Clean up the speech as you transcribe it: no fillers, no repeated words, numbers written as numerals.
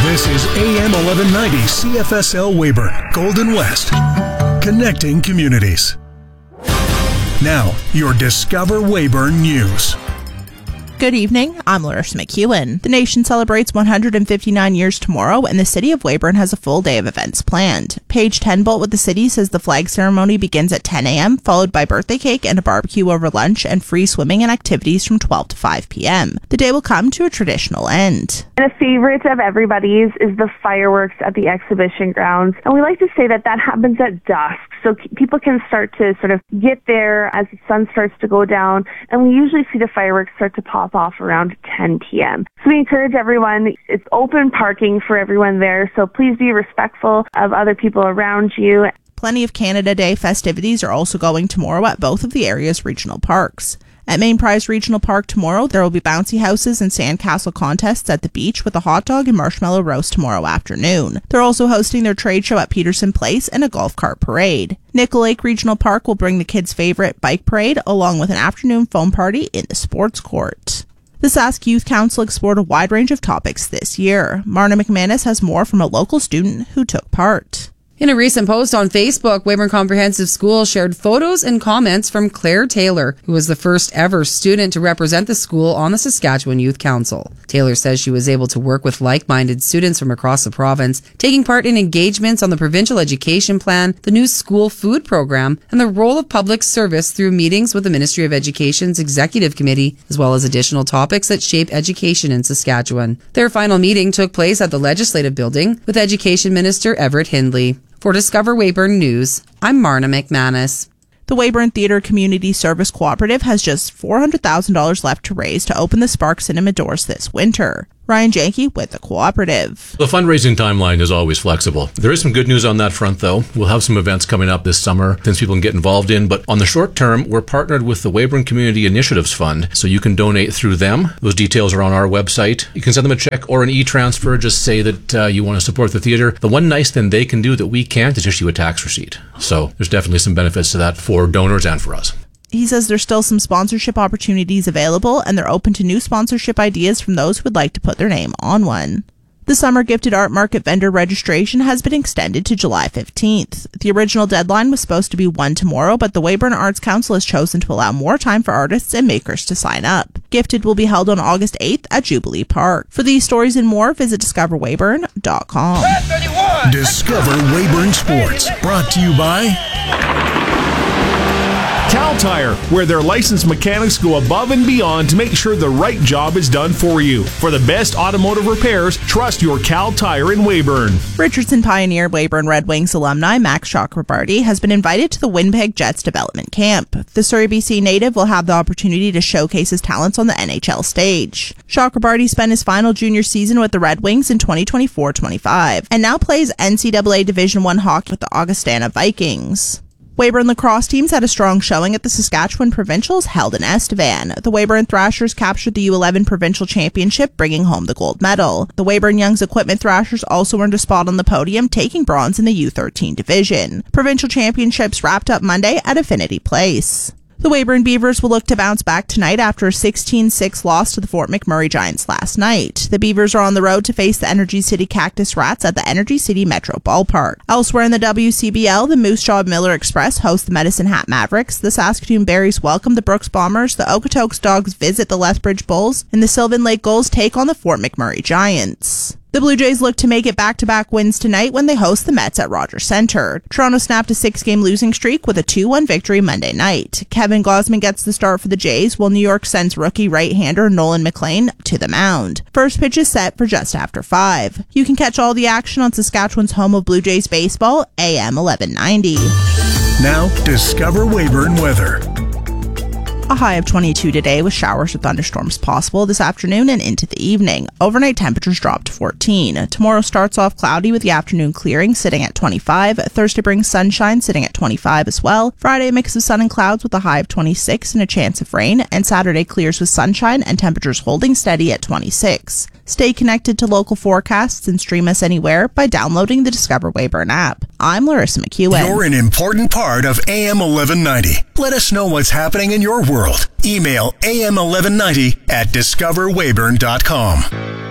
This is AM 1190 CFSL Weyburn, Golden West, connecting communities. Now, your Discover Weyburn News. Good evening, I'm Larissa McEwen. The nation celebrates 159 years tomorrow, and the city of Weyburn has a full day of events planned. Paige Tenbolt with the city says the flag ceremony begins at 10 a.m., followed by birthday cake and a barbecue over lunch and free swimming and activities from 12 to 5 p.m. The day will come to a traditional end. And a favorite of everybody's is the fireworks at the exhibition grounds. And we like to say that happens at dusk, so people can start to sort of get there as the sun starts to go down. And we usually see the fireworks start to pop off around 10 p.m. So we encourage everyone, it's open parking for everyone there, so please be respectful of other people around you. Plenty of Canada Day festivities are also going tomorrow at both of the area's regional parks. At Main Prize Regional Park tomorrow, there will be bouncy houses and sandcastle contests at the beach with a hot dog and marshmallow roast tomorrow afternoon. They're also hosting their trade show at Peterson Place and a golf cart parade. Nickel Lake Regional Park will bring the kids' favorite bike parade along with an afternoon foam party in the sports court. The Sask Youth Council explored a wide range of topics this year. Marna McManus has more from a local student who took part. In a recent post on Facebook, Weyburn Comprehensive School shared photos and comments from Claire Taylor, who was the first ever student to represent the school on the Saskatchewan Youth Council. Taylor says she was able to work with like-minded students from across the province, taking part in engagements on the provincial education plan, the new school food program, and the role of public service through meetings with the Ministry of Education's Executive Committee, as well as additional topics that shape education in Saskatchewan. Their final meeting took place at the Legislative Building with Education Minister Everett Hindley. For Discover Weyburn News, I'm Marna McManus. The Weyburn Theatre Community Service Cooperative has just $400,000 left to raise to open the Spark Cinema doors this winter. Ryan Janke with the cooperative. The fundraising timeline is always flexible. There is some good news on that front, though. We'll have some events coming up this summer, things people can get involved in. But on the short term, we're partnered with the Weyburn Community Initiatives Fund, so you can donate through them. Those details are on our website. You can send them a check or an e-transfer. Just say that you want to support the theater. The one nice thing they can do that we can't is issue a tax receipt. So there's definitely some benefits to that for donors and for us. He says there's still some sponsorship opportunities available, and they're open to new sponsorship ideas from those who would like to put their name on one. The Summer Gifted Art Market vendor registration has been extended to July 15th. The original deadline was supposed to be 1 tomorrow, but the Weyburn Arts Council has chosen to allow more time for artists and makers to sign up. Gifted will be held on August 8th at Jubilee Park. For these stories and more, visit discoverweyburn.com. Discover Weyburn Sports, brought to you by Cal Tire, where their licensed mechanics go above and beyond to make sure the right job is done for you. For the best automotive repairs, trust your Cal Tire in Weyburn. Richardson Pioneer Weyburn Red Wings alumni Max Chakrabarty has been invited to the Winnipeg Jets development camp. The Surrey, BC native will have the opportunity to showcase his talents on the NHL stage. Chakrabarty spent his final junior season with the Red Wings in 2024-25 and now plays NCAA Division I hockey with the Augustana Vikings. Weyburn lacrosse teams had a strong showing at the Saskatchewan Provincials held in Estevan. The Weyburn Thrashers captured the U11 Provincial Championship, bringing home the gold medal. The Weyburn Young's Equipment Thrashers also earned a spot on the podium, taking bronze in the U13 division. Provincial Championships wrapped up Monday at Affinity Place. The Weyburn Beavers will look to bounce back tonight after a 16-6 loss to the Fort McMurray Giants last night. The Beavers are on the road to face the Energy City Cactus Rats at the Energy City Metro Ballpark. Elsewhere in the WCBL, the Moose Jaw Miller Express host the Medicine Hat Mavericks, the Saskatoon Berries welcome the Brooks Bombers, the Okotoks Dogs visit the Lethbridge Bulls, and the Sylvan Lake Gulls take on the Fort McMurray Giants. The Blue Jays look to make it back-to-back wins tonight when they host the Mets at Rogers Centre. Toronto snapped a 6-game losing streak with a 2-1 victory Monday night. Kevin Gausman gets the start for the Jays, while New York sends rookie right-hander Nolan McLean to the mound. First pitch is set for just after 5. You can catch all the action on Saskatchewan's home of Blue Jays baseball, AM 1190. Now, Discover Weyburn weather. A high of 22 today with showers or thunderstorms possible this afternoon and into the evening. Overnight temperatures drop to 14. Tomorrow starts off cloudy with the afternoon clearing sitting at 25. Thursday brings sunshine sitting at 25 as well. Friday a mix of sun and clouds with a high of 26 and a chance of rain. And Saturday clears with sunshine and temperatures holding steady at 26. Stay connected to local forecasts and stream us anywhere by downloading the Discover Weyburn app. I'm Larissa McEwen. You're an important part of AM 1190. Let us know what's happening in your world. Email am1190@discoverweyburn.com.